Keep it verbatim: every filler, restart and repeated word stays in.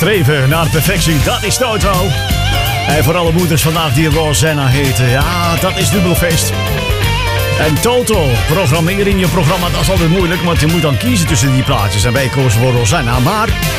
Streven naar perfectie, dat is Toto. En voor alle moeders vandaag die Rosanna heten, ja, dat is dubbelfeest. En Toto, programmeren in je programma, dat is altijd moeilijk, want je moet dan kiezen tussen die plaatjes. En wij kozen voor Rosanna, maar